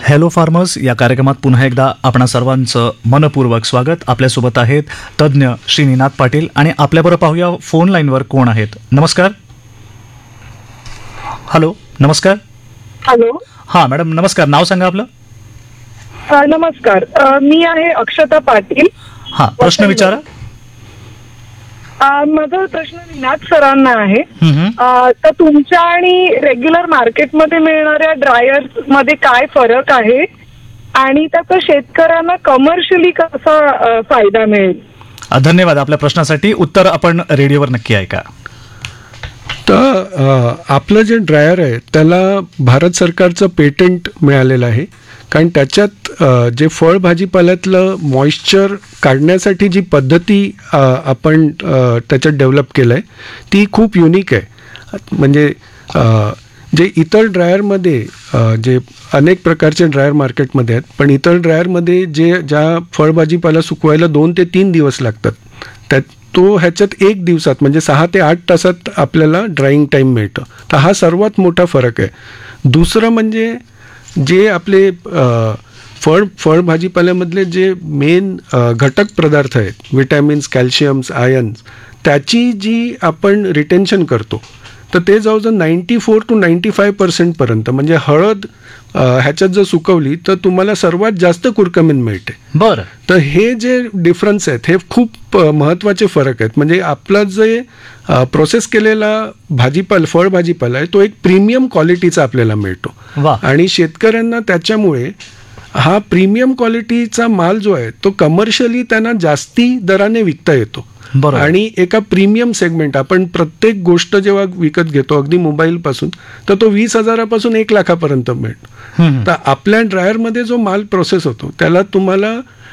Hello farmers या कार्यक्रमात पुन्हा एकदा आपणा सर्वांचं मनपूर्वक स्वागत. आपल्यासोबत आहेत तज्ज्ञ श्रीनिनाथ पाटील आणि आपल्याबरोबर पाहूया फोन लाईनवर कोण आहेत. नमस्कार. हॅलो, नमस्कार. हॅलो. हां मॅडम, नमस्कार. नाव सांगा आपलं. नमस्कार, मी आहे अक्षता पाटील. हां, प्रश्न विचारा. माझा प्रश्न निनाद सरांना आहे. तर तुमच्या आणि रेग्युलर मार्केटमध्ये मिळणाऱ्या ड्रायर्स मध्ये काय फरक आहे आणि त्याचा शेतकऱ्यांना कमर्शियली कसा फायदा मिळेल? धन्यवाद आपल्या प्रश्नासाठी. उत्तर आपण रेडिओवर नक्की ऐका. तर आपलं जे ड्रायर आहे त्याला भारत सरकारचं पेटंट मिळालेलं आहे, कारण त्याच्यात जे फळभाजीपाल्यातलं मॉइश्चर काढण्यासाठी जी पद्धती आपण त्याच्यात डेव्हलप केलं आहे ती खूप युनिक आहे. म्हणजे जे इतर ड्रायरमध्ये जे अनेक प्रकारचे ड्रायर मार्केटमध्ये आहेत, पण इतर ड्रायरमध्ये ज्या फळभाजीपाला सुकवायला 2 ते 3 दिवस लागतात तो ह्याच्यात 1 दिवसात म्हणजे 6 ते 8 तासात आपल्याला ड्राईंग टाईम मिळतं. तर हा सर्वात मोठा फरक आहे. दुसरं म्हणजे जे आपले फळभाजीपाल्यामधले जे मेन घटक पदार्थ आहेत, विटॅमिन्स, कॅल्शियम्स, आयन्स, त्याची जी आपण रिटेन्शन करतो तर ते जवळजवळ 94 to 95% पर्यंत. म्हणजे हळद ह्याच्यात जर सुकवली तर तुम्हाला सर्वात जास्त कुरकुमीन मिळते. बरं. तर हे जे डिफरन्स आहेत हे खूप महत्त्वाचे फरक आहेत. म्हणजे आपला जे प्रोसेस केलेला फळभाजीपाला आहे तो एक प्रीमियम क्वालिटीचा आपल्याला मिळतो आणि शेतकऱ्यांना त्याच्यामुळे हा प्रीमियम क्वालिटीचा माल जो आहे तो कमर्शियली त्यांना जास्ती दराने विकता येतो. आणि एका प्रीमियम सेगमेंट, आपण प्रत्येक गोष्ट जेव्हा विकत घेतो अगदी मोबाईल पासून तर तो 20,000 1 लाखापर्यंत मिळतो. तर आपल्या ड्रायरमध्ये जो माल प्रोसेस होतो त्याला तुम्हाला